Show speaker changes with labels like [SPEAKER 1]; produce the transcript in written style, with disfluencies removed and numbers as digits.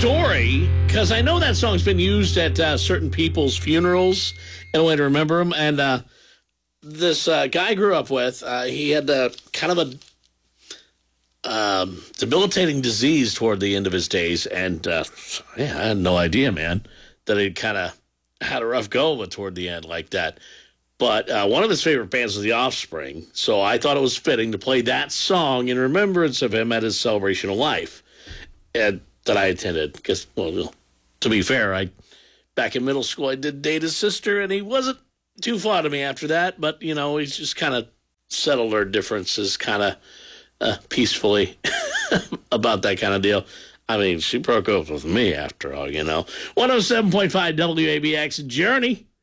[SPEAKER 1] story, because I know that song's been used at certain people's funerals in a way to remember them. And this guy I grew up with, he had kind of a debilitating disease toward the end of his days. And I had no idea, man, that he kind of had a rough go of it toward the end like that. But one of his favorite bands was The Offspring, so I thought it was fitting to play that song in remembrance of him at his celebration of life that I attended. Because, well, to be fair, back in middle school, I did date his sister, and he wasn't too fond of me after that. But, you know, he's just kind of settled our differences kind of peacefully about that kind of deal. I mean, she broke up with me after all, you know. 107.5 WABX, Journey.